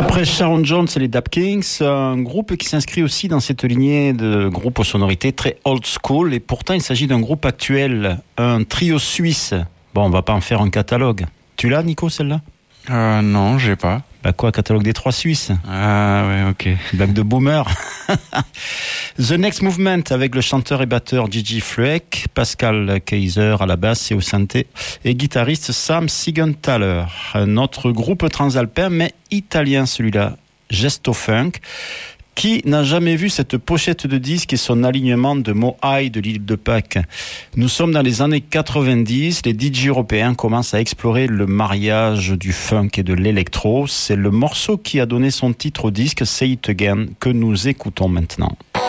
Après Sharon Jones et les Dap Kings, un groupe qui s'inscrit aussi dans cette lignée de groupes aux sonorités très old school, et pourtant il s'agit d'un groupe actuel, un trio suisse. Bon, on va pas en faire un catalogue. Tu l'as, Nico, celle-là ? Non, j'ai pas. Bah quoi, catalogue des trois Suisses ? Ah ouais, ok. Blague de boomer. The Next Movement avec le chanteur et batteur Gigi Fleck, Pascal Kaiser à la basse et au synthé, et guitariste Sam Siegenthaler. Un autre groupe transalpin mais italien celui-là, Gesto Funk. Qui n'a jamais vu cette pochette de disque et son alignement de mots high de l'île de Pâques ? Nous sommes dans les années 90, les DJ européens commencent à explorer le mariage du funk et de l'électro. C'est le morceau qui a donné son titre au disque Say It Again que nous écoutons maintenant.